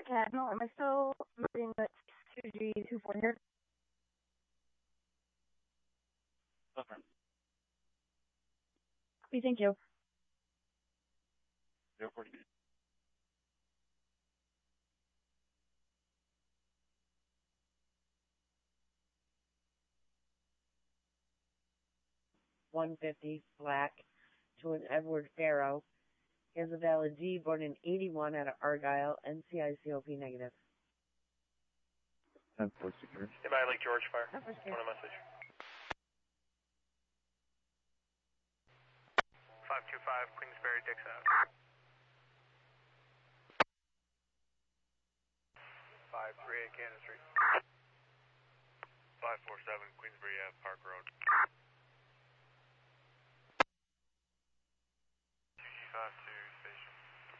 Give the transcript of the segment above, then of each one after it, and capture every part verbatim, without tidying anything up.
Cardinal, am I still moving the two G two four here? Okay. Okay, thank you. zero forty. one fifty, black, to an Edward Farrow. He has a valid D, born in eighty-one out of Argyle, N C I C O P negative. ten four secure. Anybody Lake George fire? That's for sure. Want a message? five two five, Queensbury, Dix out. five three eight, Cannon Street. five four seven, Queensbury Ave, Park Road. two G five two, station.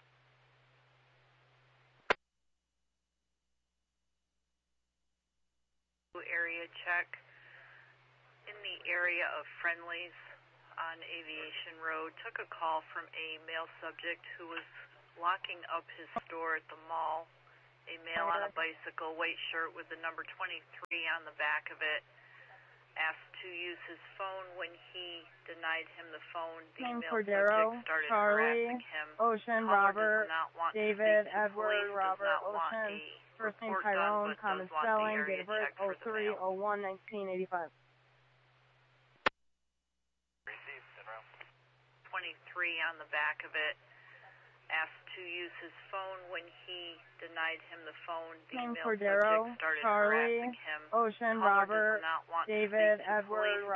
Area check in the area of Friendlies on Aviation Road. Took a call from a male subject who was locking up his store at the mall. A male on a bicycle, white shirt with the number twenty-three on the back of it. Asked to use his phone. When he denied him the phone, the Name male Cordero, subject started Charlie, harassing him. Ocean, Caller Robert, does not want David, to speak to Edward, police, Robert, does not want Ocean, a first name report Tyrone, done, but common does want the spelling, area date of birth check for oh the three male. oh one nineteen eighty-five. Received, Central. twenty-three on the back of it. Asked to use his phone. When he denied him the phone, the Name male Cordero, subject started Charlie, harassing him. Ocean, Caller Robert, does not want David, to speak to Edward, police,